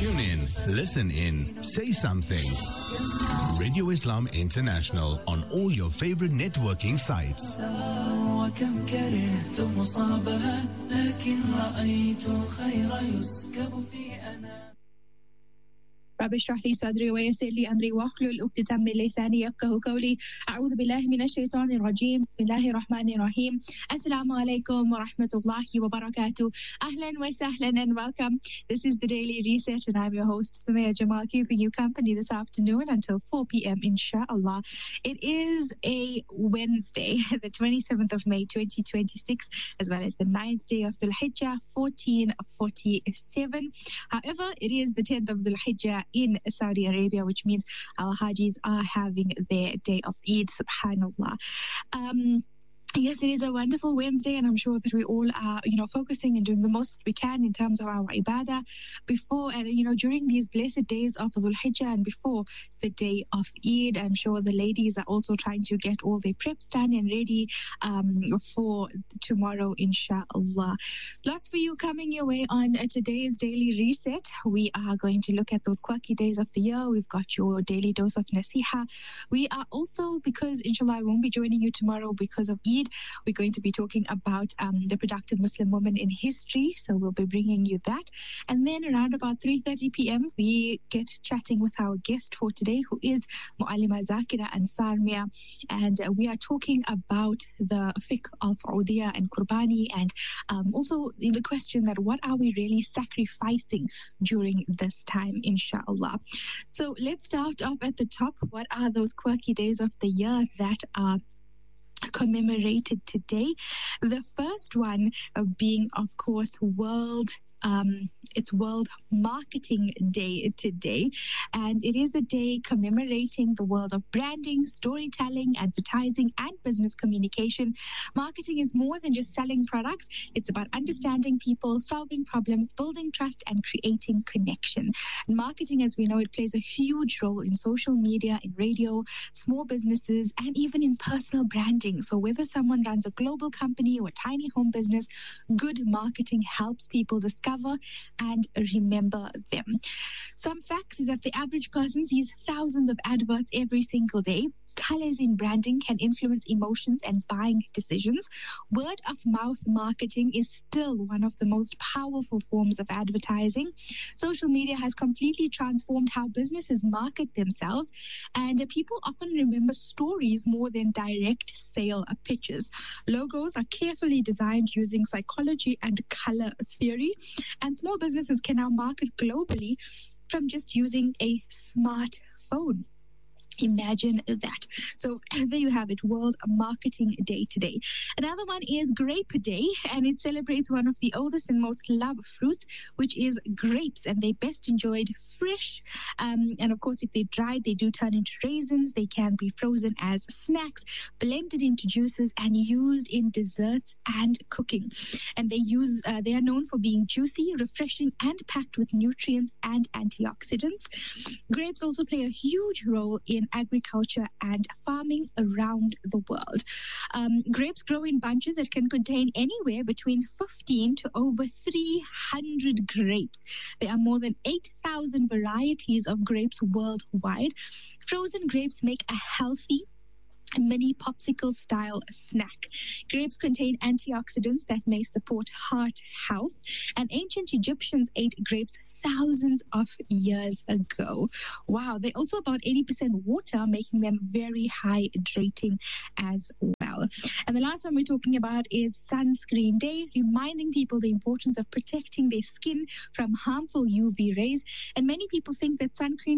Tune in, listen in, say something. Radio Islam International on all your favorite networking sites. وكم كرهت مصابها لكن رأيت الخير يسكب في أنا رب اشرح لي صدري ويسر لي أمري واحلل عقدة من لساني يفقهوا قولي أعوذ بالله من الشيطان الرجيم بسم الله الرحمن الرحيم السلام عليكم ورحمة الله وبركاته أهلا وسهلا and welcome. This is the Daily Reset and I'm your host Sumaya Jamal, keeping you company this afternoon until 4 p.m. inshallah. It is a Wednesday, the 27th of May 2026, as well as the 9th day of Dhul Hijjah 1447. However, it is the 10th of Dhul Hijjah in Saudi Arabia, which means our Hajis are having their day of Eid, subhanallah. Yes, it is a wonderful Wednesday, and I'm sure that we all are, focusing and doing the most we can in terms of our ibadah before and, during these blessed days of Dhul Hijjah and before the day of Eid. I'm sure the ladies are also trying to get all their preps done and ready for tomorrow, inshallah. Lots for you coming your way on today's Daily Reset. We are going to look at those quirky days of the year. We've got your daily dose of nasiha. We are also, because inshallah I won't be joining you tomorrow because of Eid, we're going to be talking about the productive Muslim woman in history, so we'll be bringing you that. And then around about 3:30 p.m. we get chatting with our guest for today, who is Muallima Zakira Ansar Mia, and we are talking about the fiqh of Udiyah and Qurbani, and also the question that what are we really sacrificing during this time, inshallah. So let's start off at the top. What are those quirky days of the year that are commemorated today? The first one being, of course, it's World Marketing Day today, and it is a day commemorating the world of branding, storytelling, advertising, and business communication. Marketing is more than just selling products. It's about understanding people, solving problems, building trust, and creating connection. And marketing, as we know, it plays a huge role in social media, in radio, small businesses, and even in personal branding. So whether someone runs a global company or a tiny home business, good marketing helps people discover and remember them. Some facts is that the average person sees thousands of adverts every single day. Colors in branding can influence emotions and buying decisions. Word of mouth marketing is still one of the most powerful forms of advertising. Social media has completely transformed how businesses market themselves, and people often remember stories more than direct sale pitches. Logos are carefully designed using psychology and color theory, and small businesses can now market globally from just using a smartphone. Imagine that. So there you have it, World Marketing Day today. Another one is Grape Day, and it celebrates one of the oldest and most loved fruits, which is grapes, and they're best enjoyed fresh. And of course, if they're dried, they do turn into raisins. They can be frozen as snacks, blended into juices, and used in desserts and cooking. And they are known for being juicy, refreshing, and packed with nutrients and antioxidants. Grapes also play a huge role in agriculture and farming around the world. Grapes grow in bunches that can contain anywhere between 15 to over 300 grapes. There are more than 8,000 varieties of grapes worldwide. Frozen grapes make a healthy mini popsicle style snack. Grapes contain antioxidants that may support heart health, and ancient Egyptians ate grapes thousands of years ago. Wow, they're also about 80% water, making them very hydrating as well. And the last one we're talking about is Sunscreen Day, reminding people the importance of protecting their skin from harmful UV rays. And many people think that sunscreen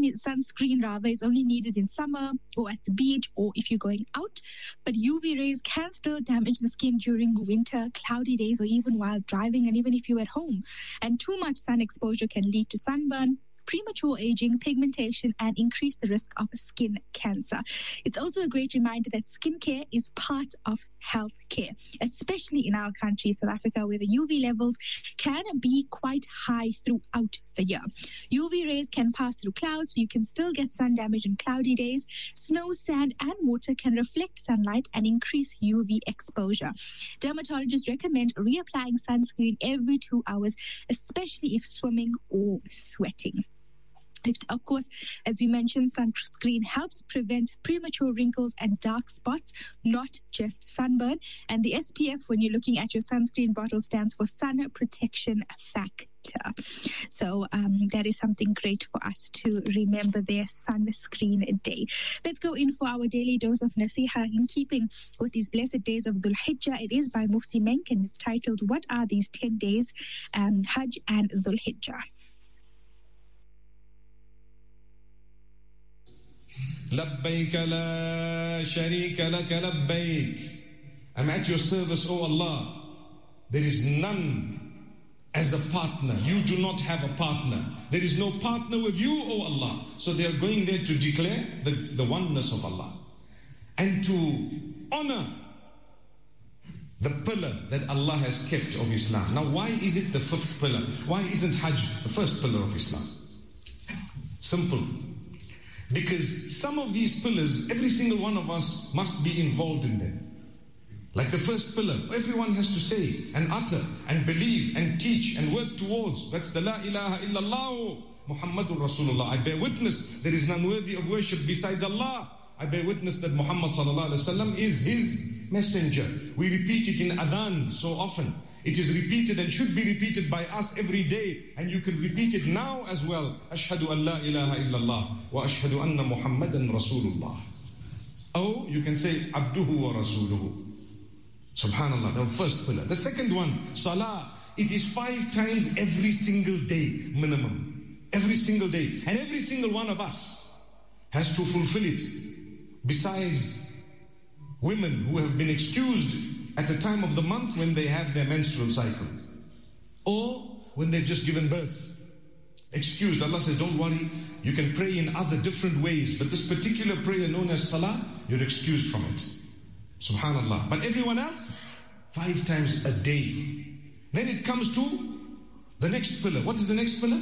is only needed in summer or at the beach or if you're going out, but UV rays can still damage the skin during winter, cloudy days, or even while driving, and even if you're at home. And too much sun exposure can lead to sunburn, premature aging, pigmentation, and increase the risk of skin cancer. It's also a great reminder that skincare is part of healthcare, especially in our country, South Africa, where the UV levels can be quite high throughout the year. UV rays can pass through clouds, so you can still get sun damage on cloudy days. Snow, sand, and water can reflect sunlight and increase UV exposure. Dermatologists recommend reapplying sunscreen every 2 hours, especially if swimming or sweating. Of course, as we mentioned, sunscreen helps prevent premature wrinkles and dark spots, not just sunburn. And the SPF, when you're looking at your sunscreen bottle, stands for Sun Protection Factor. So that is something great for us to remember their sunscreen day. Let's go in for our daily dose of Nasiha in keeping with these blessed days of Dhul Hijjah. It is by Mufti Menk and it's titled, What Are These 10 Days, Hajj and Dhul Hijjah? لبيك لا شريك لك لبيك. I'm at your service, O Allah. There is none as a partner. You do not have a partner. There is no partner with you, O Allah. So they are going there to declare the oneness of Allah and to honor the pillar that Allah has kept of Islam. Now, why is it the fifth pillar? Why isn't Hajj the first pillar of Islam? Simple. Because some of these pillars, every single one of us must be involved in them. Like the first pillar, everyone has to say and utter and believe and teach and work towards. That's the La ilaha illallah Muhammadur Rasulullah. I bear witness there is none worthy of worship besides Allah. I bear witness that Muhammad sallallahu alaihi wasallam is his messenger. We repeat it in adhan so often. It is repeated and should be repeated by us every day. And you can repeat it now as well. Ashhadu an la ilaha illallah wa ashhadu anna Muhammadan Rasulullah. Oh, you can say Abduhu wa Rasuluhu. Subhanallah, the first pillar. The second one, Salah. It is 5 times every single day, minimum. Every single day. And every single one of us has to fulfill it. Besides women who have been excused at a time of the month when they have their menstrual cycle, or when they've just given birth. Excused. Allah says, don't worry, you can pray in other different ways, but this particular prayer known as Salah, you're excused from it. Subhanallah. But everyone else, 5 times a day. Then it comes to the next pillar. What is the next pillar?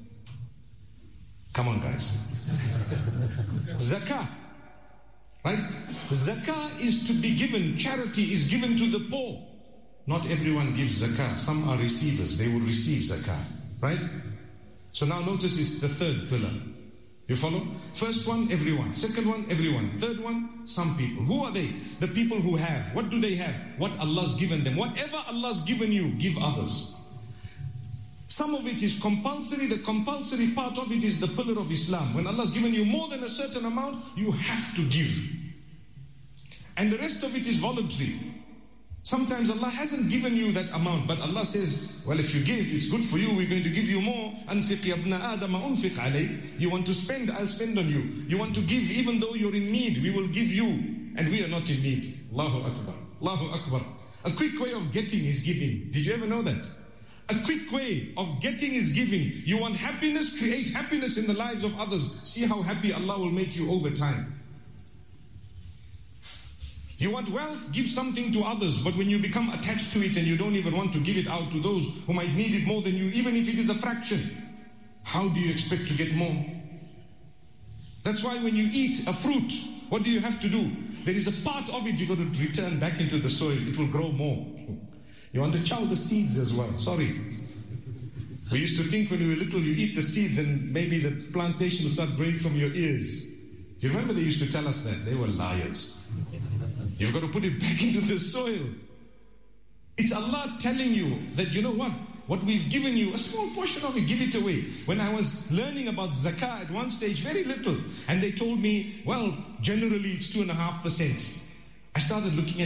Come on, guys. Zakah. Right? Zakah is to be given. Charity is given to the poor. Not everyone gives zakah. Some are receivers. They will receive zakah. Right? So now notice it's the third pillar. You follow? First one, everyone. Second one, everyone. Third one, some people. Who are they? The people who have. What do they have? What Allah's given them. Whatever Allah's given you, give others. Some of it is compulsory. The compulsory part of it is the pillar of Islam. When Allah's given you more than a certain amount, you have to give. And the rest of it is voluntary. Sometimes Allah hasn't given you that amount, but Allah says, well, if you give, it's good for you, we're going to give you more. أَنْفِقْ يَا ابْنَ آدَمَ أُنْفِقْ عَلَيْكَ. You want to spend, I'll spend on you. You want to give, even though you're in need, we will give you. And we are not in need. Allahu Akbar. Allahu Akbar. A quick way of getting is giving. Did you ever know that? A quick way of getting is giving. You want happiness? Create happiness in the lives of others. See how happy Allah will make you over time. You want wealth? Give something to others. But when you become attached to it and you don't even want to give it out to those who might need it more than you, even if it is a fraction, how do you expect to get more? That's why when you eat a fruit, what do you have to do? There is a part of it you got to return back into the soil. It will grow more. You want to chow the seeds as well. Sorry. We used to think when we were little, you eat the seeds and maybe the plantation will start growing from your ears. Do you remember they used to tell us that? They were liars. You've got to put it back into the soil. It's Allah telling you that, you know what we've given you, a small portion of it, give it away. When I was learning about zakah at one stage, very little, and they told me, well, generally it's 2.5%. I started looking at